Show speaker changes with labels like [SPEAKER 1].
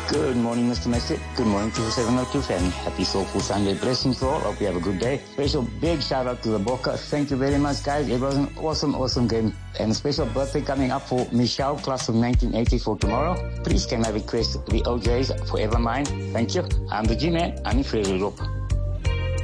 [SPEAKER 1] Good morning, Mr. Messi. Good morning to the 702 family. Happy Soulful Sunday. Blessings for all. Hope you have a good day. Special big shout out to the Boca. Thank you very much, guys. It was an awesome game. And a special birthday coming up for Michelle, class of 1984 tomorrow. Please can I request the OJs Forever Mine? Thank you. I'm the G-Man. I'm in Free Europe.